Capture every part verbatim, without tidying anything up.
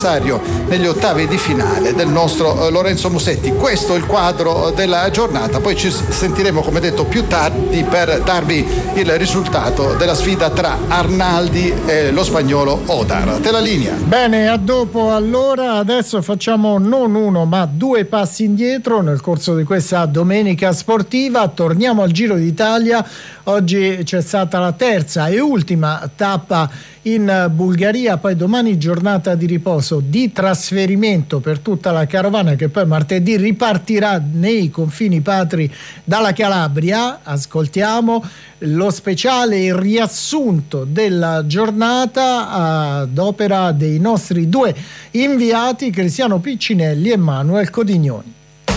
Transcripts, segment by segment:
negli ottavi di finale del nostro Lorenzo Musetti. Questo è il quadro della giornata, poi ci sentiremo come detto più tardi per darvi il risultato della sfida tra Arnaldi e lo spagnolo Odar. Te la linea. Bene, a dopo allora. Adesso facciamo non uno ma due passi indietro nel corso di questa domenica sportiva. Torniamo al Giro d'Italia. Oggi c'è stata la terza e ultima tappa in Bulgaria, poi domani giornata di riposo, di trasferimento per tutta la carovana che poi martedì ripartirà nei confini patri dalla Calabria. Ascoltiamo lo speciale, il riassunto della giornata ad opera dei nostri due inviati Cristiano Piccinelli e Manuel Codignoni.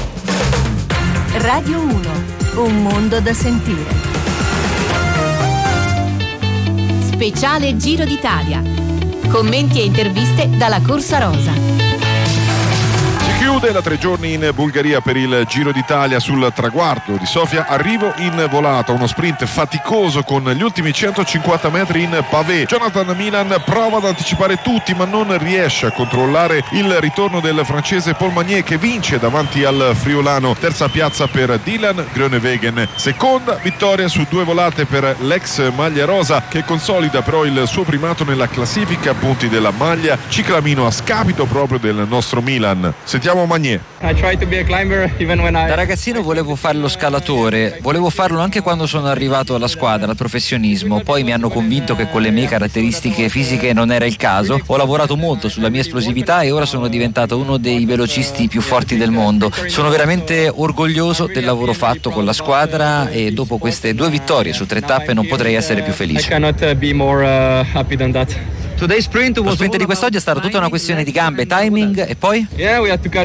Radio uno, un mondo da sentire. Speciale Giro d'Italia. Commenti e interviste dalla Corsa Rosa. Chiude la tre giorni in Bulgaria per il Giro d'Italia. Sul traguardo di Sofia arrivo in volata, uno sprint faticoso con gli ultimi centocinquanta metri in pavé. Jonathan Milan prova ad anticipare tutti ma non riesce a controllare il ritorno del francese Paul Magnier, che vince davanti al friulano. Terza piazza per Dylan Groenewegen, seconda vittoria su due volate per l'ex maglia rosa, che consolida però il suo primato nella classifica a punti della maglia ciclamino a scapito proprio del nostro Milan. Sentiamo Magnier. Da ragazzino volevo fare lo scalatore, volevo farlo anche quando sono arrivato alla squadra, al professionismo. Poi mi hanno convinto che con le mie caratteristiche fisiche non era il caso. Ho lavorato molto sulla mia esplosività e ora sono diventato uno dei velocisti più forti del mondo. Sono veramente orgoglioso del lavoro fatto con la squadra e dopo queste due vittorie su tre tappe non potrei essere più felice. Lo sprint di quest'oggi è stata tutta una questione di gambe, timing e poi? In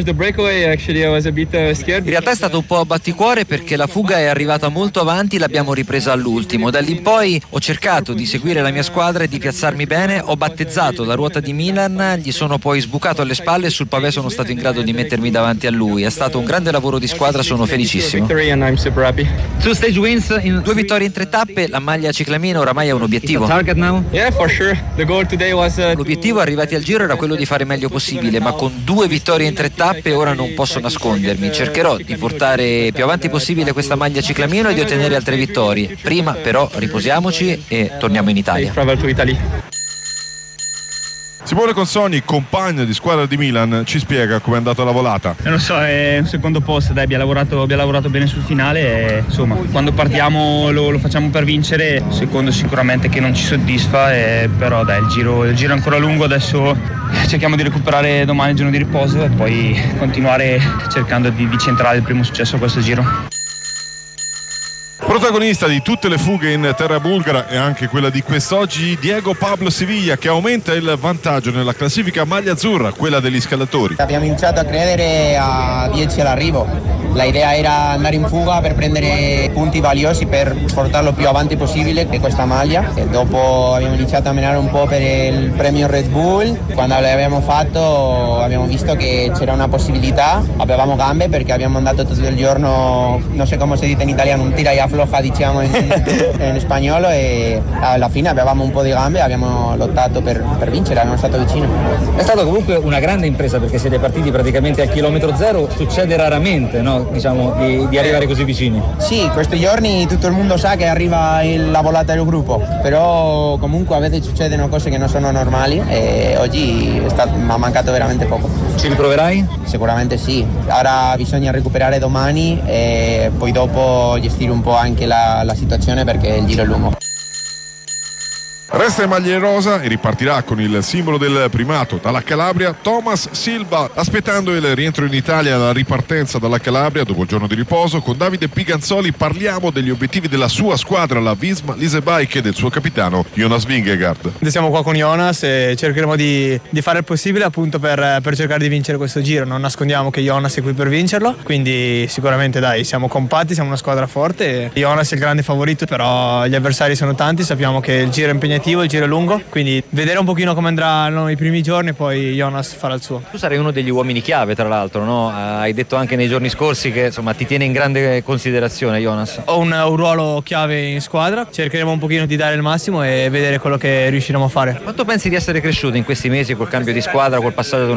realtà è stato un po' a batticuore perché la fuga è arrivata molto avanti, l'abbiamo ripresa all'ultimo. Da lì in poi ho cercato di seguire la mia squadra e di piazzarmi bene. Ho battezzato la ruota di Milan, gli sono poi sbucato alle spalle e sul pavé sono stato in grado di mettermi davanti a lui. È stato un grande lavoro di squadra, sono felicissimo. Due vittorie in tre tappe, la maglia ciclamino oramai è un obiettivo. L'obiettivo arrivati al Giro era quello di fare meglio possibile, ma con due vittorie in tre tappe ora non posso nascondermi. Cercherò di portare più avanti possibile questa maglia ciclamino e di ottenere altre vittorie. Prima però riposiamoci e torniamo in Italia. Simone Consoni, compagno di squadra di Milan, ci spiega com'è andata la volata. Non lo so, è un secondo posto, dai, abbiamo lavorato, abbiamo lavorato bene sul finale e insomma quando partiamo lo, lo facciamo per vincere. Secondo sicuramente che non ci soddisfa, e, però dai, il giro, il giro è ancora lungo, adesso cerchiamo di recuperare domani il giorno di riposo e poi continuare cercando di, di centrare il primo successo a questo giro. Protagonista di tutte le fughe in terra bulgara e anche quella di quest'oggi, Diego Pablo Siviglia, che aumenta il vantaggio nella classifica maglia azzurra, quella degli scalatori. Abbiamo iniziato a credere a dieci all'arrivo. La idea era andare in fuga per prendere punti valiosi per portarlo più avanti possibile che questa maglia. E dopo abbiamo iniziato a menare un po' per il premio Red Bull. Quando l'abbiamo fatto abbiamo visto che c'era una possibilità, avevamo gambe perché abbiamo andato tutto il giorno, non so come si dice in italiano, un tira e afloja diciamo in, in spagnolo, e alla fine avevamo un po' di gambe e abbiamo lottato per, per vincere, abbiamo stato vicino. È stata comunque una grande impresa perché siete partiti praticamente al chilometro zero, succede raramente, no? Diciamo di, di arrivare così vicini. Sì, questi giorni tutto il mondo sa che arriva il, la volata del gruppo, però comunque a volte succedono cose che non sono normali e oggi è stato, mi ha mancato veramente poco. Ci riproverai? Sicuramente sì, ora bisogna recuperare domani e poi dopo gestire un po' anche la, la situazione perché il giro è lungo. Resta in maglia rosa e ripartirà con il simbolo del primato dalla Calabria Thomas Silva, aspettando il rientro in Italia, la ripartenza dalla Calabria dopo il giorno di riposo. Con Davide Piganzoli parliamo degli obiettivi della sua squadra, la Visma Leasebike, e del suo capitano Jonas Vingegaard. Siamo qua con Jonas e cercheremo di, di fare il possibile appunto per, per cercare di vincere questo giro. Non nascondiamo che Jonas è qui per vincerlo, quindi sicuramente dai, siamo compatti, siamo una squadra forte. Jonas è il grande favorito, però gli avversari sono tanti, sappiamo che il giro è impegnativo, il giro è lungo, quindi vedere un pochino come andranno i primi giorni e poi Jonas farà il suo. Tu sarai uno degli uomini chiave, tra l'altro, no? Hai detto anche nei giorni scorsi che insomma ti tiene in grande considerazione Jonas. Ho un, un ruolo chiave in squadra, cercheremo un pochino di dare il massimo e vedere quello che riusciremo a fare. Quanto pensi di essere cresciuto in questi mesi col cambio di squadra, col passaggio